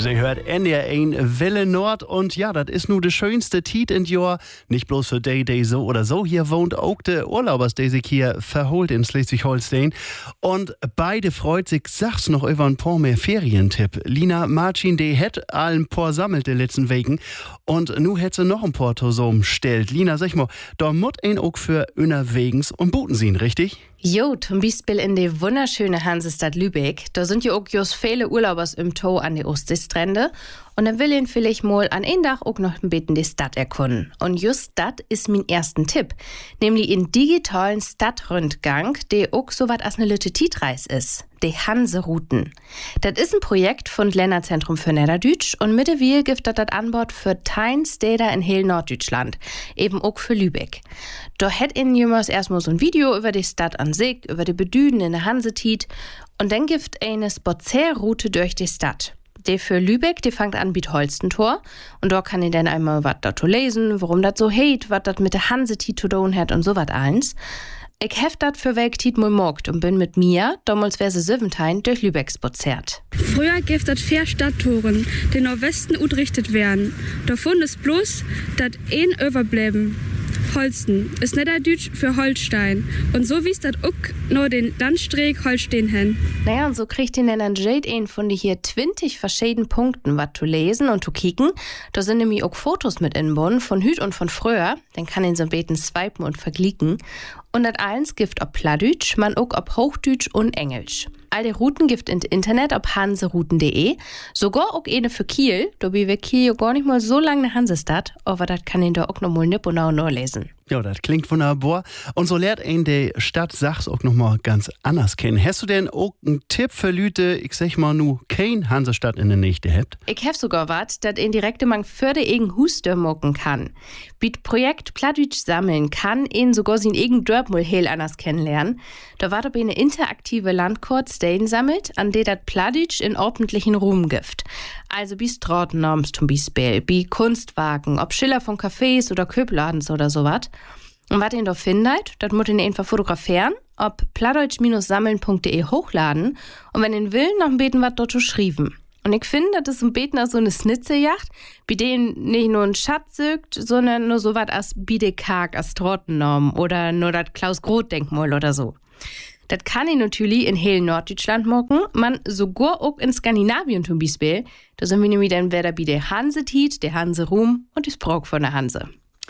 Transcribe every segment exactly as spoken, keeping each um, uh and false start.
Sie hört N D R eins Welle Nord und ja, das ist nur der schönste Tiet in Jahr. Nicht bloß für die, die so oder so hier wohnt, auch der Urlaubers, der sich hier verholt in Schleswig-Holstein. Und beide freut sich, sag's noch über ein paar mehr Ferientipp. Lina Marcin, die hat allen paar sammelt die letzten Wegen und nu hat sie noch ein paar so stellt. Lina, sag mal, da muss ein auch für unterwegs und Buten sehen, richtig? Jo, zum Beispiel in die wunderschöne Hansestadt Lübeck. Da sind ja auch just viele Urlaubers im Tau an die Ostseestrände. Und dann will ihn vielleicht mal an einem Tag auch noch ein bisschen die Stadt erkunden. Und just das ist mein ersten Tipp. Nämlich in digitalen Stadtrundgang, der auch so was als eine Lütte Tietreis ist. Die Hanse-Routen. Das ist ein Projekt von Länderzentrum für Niederdütsch und mittlerweile gibt das das Anbot für tein Städter in heel Norddeutschland. Eben auch für Lübeck. Da hätt in jemals erstmal so ein Video über die Stadt an sich, über die Bedüden in der Hansetiet und dann gibt eine Spazierroute durch die Stadt. Die für Lübeck, die fängt an mit Holstentor und da kann ich dann einmal was dazu lesen, warum das so heit, was das mit der Hansetiet zu tun hat und so was eins. Ich hef dat für welk Tiet mal mogt und bin mit mir, damals wär sie siebenteilen, durch Lübeck spaziert. Früher gibt das vier Stadttoren, die nach Westen utgerichtet werden. Davon ist bloß, dat ein überbleiben. Holsten ist Niederdütsch für Holstein. Und so wies dat auch nur den Landstreek Holstein hin. Naja, und so kriegt ihr dann Jade ein von die hier zwanzig verschiedenen Punkten, was zu lesen und zu kicken. Da sind nämlich auch Fotos mit inbun, von Hüt und von früher. Dann kann ihn so ein beten swipen und verglicken. Und das eins gibt ob Plattdütsch, man auch ob Hochdütsch und Englisch. All die Routen gibt ins Internet ob hanserouten punkt de. Sogar auch eine für Kiel. Da wie wir Kiel ja gar nicht mal so lange eine Hansestadt, aber das kann ihn da auch noch mal nipp und auch noch lesen. Ja, das klingt wunderbar. Und so lernt ihn die Stadt Sachs auch noch mal ganz anders kennen. Hast du denn auch einen Tipp für Leute, ich sag mal nu, kein Hansestadt in der Nächte habt? Ich hab sogar was, das ihn direkt mang für de egen Huster mucken kann. Biet Projekt Plattdütsch sammeln kann, ihn sogar sin egen Dörpmul heel anders kennenlernen. Da war dabei eine interaktive Landkort-Stellen sammelt, an der dat Plattdütsch in ordentlichen Ruhm gibt. Also wie Straßennorms zum Beispiel, wie Kunstwagen, ob Schiller von Cafés oder Köbladens oder sowas. Und was ihn da findet, das muss ihn einfach fotografieren, ob plattdeutsch sammeln punkt de hochladen und wenn ihn will, noch ein Beten was dort schreiben. Und ich finde, das ist ein Beten aus so eine Schnitzeljagd, bei denen nicht nur ein Schatz sögt, sondern nur so was als Biedekarg, als Trottennorm oder nur das Klaus-Groth-Denkmal oder so. Das kann ich natürlich in heel Norddeutschland machen, man sogar auch in Skandinavien zum Beispiel. Da sind wir nämlich dann wieder bei der Hansetiet, der Hanse-Ruhm und die Sprach von der Hanse.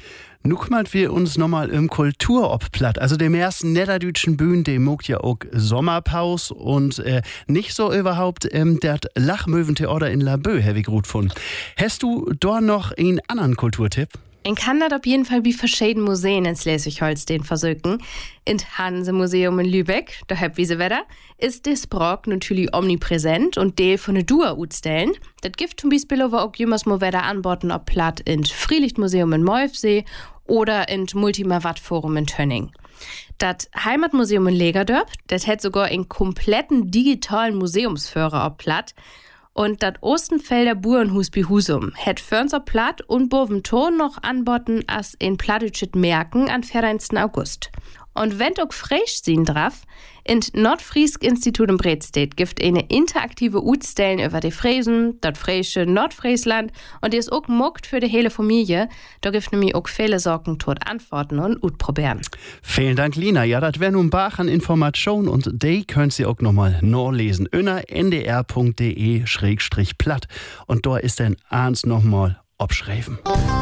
Nu kümmert wir uns nochmal im Kulturobplatt. Also dem ersten niederdütschen Bühnen, dem mogt ja auch Sommerpaus und äh, nicht so überhaupt ähm, der Lachmöwentheater in Laboe, habe ich gut gefunden. Hast du dort noch einen anderen Kulturtipp? Ich kann das auf jeden Fall wie verschiedene Museen in Schleswig-Holstein versuchen. In Hanse-Museum in Lübeck, da habt wie sie wetter, ist das Sprach natürlich omnipräsent und Teil von der Dua utstellen. Das gibt zum Beispiel aber auch jemals mal wetter anboten ob Platt in Frielichtmuseum in Molfsee oder in Multimavat-Forum in Tönning. Das Heimatmuseum in Legerdörp, das hat sogar einen kompletten digitalen Museumsführer ob Platt. Und das Ostenfelder Burenhus bei Husum hat Förnser Platt und Boventon noch anboten als in Plattdütschet Merken an vierzehnten August. Und wenn auch frisch sein darf, in Nordfriesk Institut in Bredstedt gibt eine interaktive Utstellen über die Fräsen, das fräische Nordfriesland und die ist auch mogt für die hele Familie. Da gibt nämlich auch viele Sorgen tot antworten und utprobieren. Vielen Dank, Lina. Ja, das wäre nun Bach an Informationen und die könnt ihr auch nochmal nachlesen. Unter n d r punkt de slash platt und da ist dann eins nochmal abschreiben.